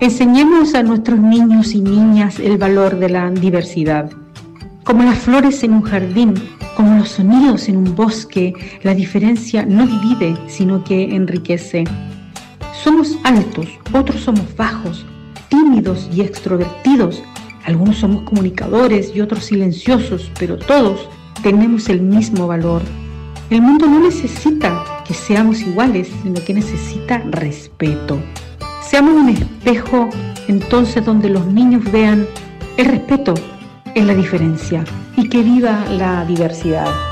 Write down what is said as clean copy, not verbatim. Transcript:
Enseñemos a nuestros niños y niñas el valor de la diversidad. Como las flores en un jardín, como los sonidos en un bosque, la diferencia no divide, sino que enriquece. Somos altos, otros somos bajos, tímidos y extrovertidos. Algunos somos comunicadores y otros silenciosos, pero todos tenemos el mismo valor. El mundo no necesita que seamos iguales, sino que necesita respeto. Seamos un espejo entonces donde los niños vean el respeto en la diferencia y que viva la diversidad.